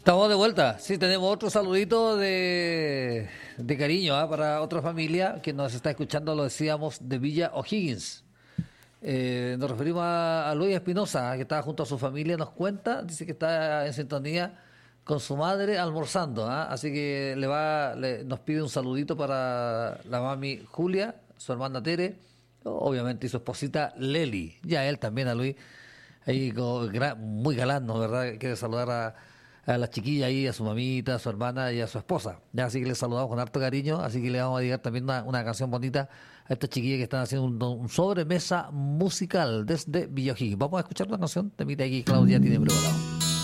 Estamos de vuelta. Sí, tenemos otro saludito de cariño para otra familia que nos está escuchando, lo decíamos, de Villa O'Higgins. Nos referimos a Luis Espinosa, que está junto a su familia, nos cuenta, dice que está en sintonía con su madre almorzando, así que nos pide un saludito para la mami Julia, su hermana Tere, obviamente, y su esposita Leli, y a él también, a Luis, ahí muy galán, ¿no? ¿Verdad? Quiere saludar a la chiquilla ahí, a su mamita, a su hermana y a su esposa. Ya, así que le saludamos con harto cariño, así que le vamos a dedicar también una canción bonita a estas chiquillas que están haciendo un sobremesa musical desde Villa O'Higgins. Vamos a escuchar una canción de Mira aquí, Claudia tiene preparado.